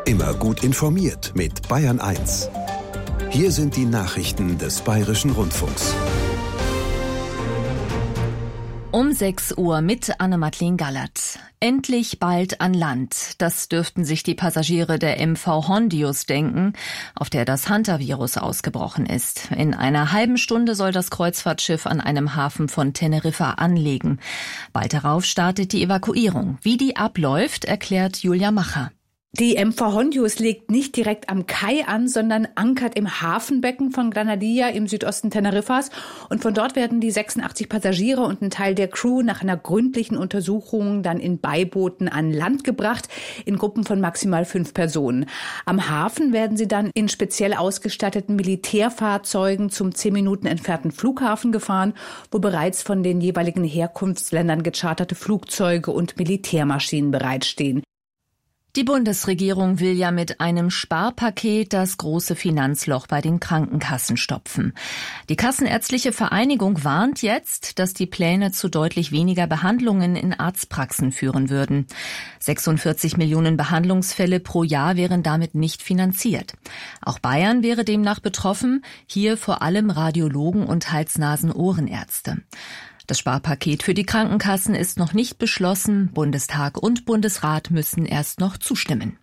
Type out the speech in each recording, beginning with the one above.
Immer gut informiert mit Bayern 1. Hier sind die Nachrichten des Bayerischen Rundfunks. Um 6 Uhr mit Anne-Madeleine Gallert. Endlich bald an Land. Das dürften sich die Passagiere der MV Hondius denken, auf der das Hantavirus ausgebrochen ist. In einer halben Stunde soll das Kreuzfahrtschiff an einem Hafen von Teneriffa anlegen. Bald darauf startet die Evakuierung. Wie die abläuft, erklärt Julia Macher. Die MV Hondius legt nicht direkt am Kai an, sondern ankert im Hafenbecken von Granadilla im Südosten Teneriffas. Und von dort werden die 86 Passagiere und ein Teil der Crew nach einer gründlichen Untersuchung dann in Beibooten an Land gebracht, in Gruppen von maximal 5 Personen. Am Hafen werden sie dann in speziell ausgestatteten Militärfahrzeugen zum 10 Minuten entfernten Flughafen gefahren, wo bereits von den jeweiligen Herkunftsländern gecharterte Flugzeuge und Militärmaschinen bereitstehen. Die Bundesregierung will ja mit einem Sparpaket das große Finanzloch bei den Krankenkassen stopfen. Die Kassenärztliche Vereinigung warnt jetzt, dass die Pläne zu deutlich weniger Behandlungen in Arztpraxen führen würden. 46 Millionen Behandlungsfälle pro Jahr wären damit nicht finanziert. Auch Bayern wäre demnach betroffen, hier vor allem Radiologen und Hals-Nasen-Ohrenärzte. Das Sparpaket für die Krankenkassen ist noch nicht beschlossen. Bundestag und Bundesrat müssen erst noch zustimmen.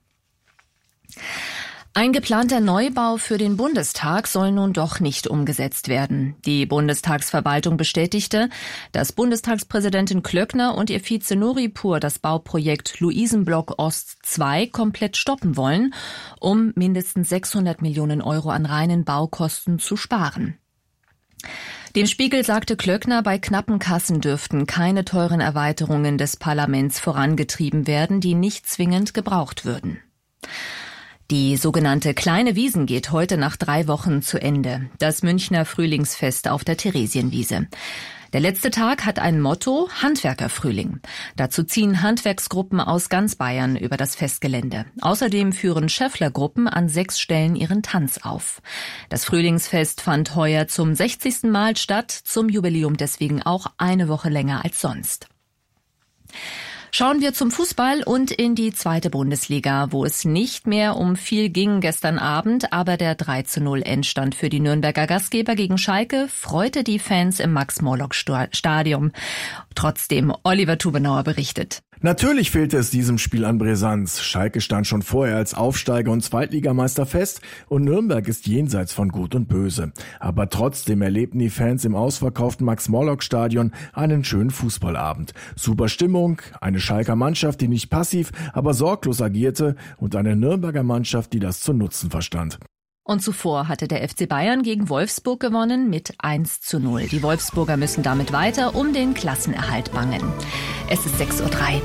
Ein geplanter Neubau für den Bundestag soll nun doch nicht umgesetzt werden. Die Bundestagsverwaltung bestätigte, dass Bundestagspräsidentin Klöckner und ihr Vize Nuripur das Bauprojekt Luisenblock Ost 2 komplett stoppen wollen, um mindestens 600 Millionen Euro an reinen Baukosten zu sparen. Dem Spiegel sagte Klöckner, bei knappen Kassen dürften keine teuren Erweiterungen des Parlaments vorangetrieben werden, die nicht zwingend gebraucht würden. Die sogenannte Kleine Wiesn geht heute nach 3 Wochen zu Ende. Das Münchner Frühlingsfest auf der Theresienwiese. Der letzte Tag hat ein Motto: Handwerkerfrühling. Dazu ziehen Handwerksgruppen aus ganz Bayern über das Festgelände. Außerdem führen Schäfflergruppen an 6 Stellen ihren Tanz auf. Das Frühlingsfest fand heuer zum 60. Mal statt, zum Jubiläum deswegen auch eine Woche länger als sonst. Schauen wir zum Fußball und in die 2. Bundesliga, wo es nicht mehr um viel ging gestern Abend, aber der 3:0 Endstand für die Nürnberger Gastgeber gegen Schalke freute die Fans im Max-Morlock-Stadion. Trotzdem, Oliver Tubenauer berichtet. Natürlich fehlte es diesem Spiel an Brisanz. Schalke stand schon vorher als Aufsteiger und Zweitligameister fest und Nürnberg ist jenseits von Gut und Böse. Aber trotzdem erlebten die Fans im ausverkauften Max-Morlock-Stadion einen schönen Fußballabend. Super Stimmung, eine Schalker Mannschaft, die nicht passiv, aber sorglos agierte und eine Nürnberger Mannschaft, die das zu nutzen verstand. Und zuvor hatte der FC Bayern gegen Wolfsburg gewonnen mit 1:0. Die Wolfsburger müssen damit weiter um den Klassenerhalt bangen. Es ist 6:03 Uhr.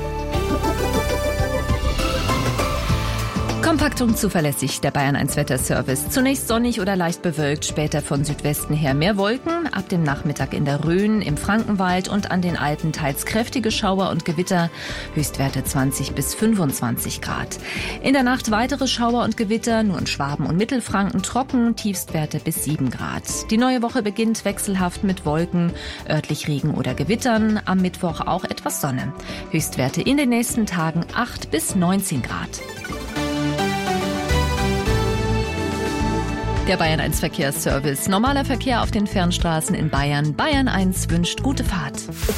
Kompakt und zuverlässig der Bayern 1 Wetterservice. Zunächst sonnig oder leicht bewölkt, später von Südwesten her mehr Wolken. Ab dem Nachmittag in der Rhön, im Frankenwald und an den Alpen teils kräftige Schauer und Gewitter. Höchstwerte 20 bis 25 Grad. In der Nacht weitere Schauer und Gewitter, nur in Schwaben und Mittelfranken trocken, Tiefstwerte bis 7 Grad. Die neue Woche beginnt wechselhaft mit Wolken, örtlich Regen oder Gewittern. Am Mittwoch auch etwas Sonne. Höchstwerte in den nächsten Tagen 8 bis 19 Grad. Der Bayern 1 Verkehrsservice. Normaler Verkehr auf den Fernstraßen in Bayern. Bayern 1 wünscht gute Fahrt.